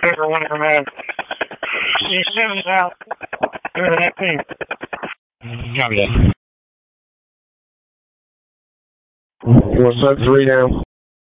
Paper 1 command. C7 is out. Go to that team. Copy that. What's up, 3 now?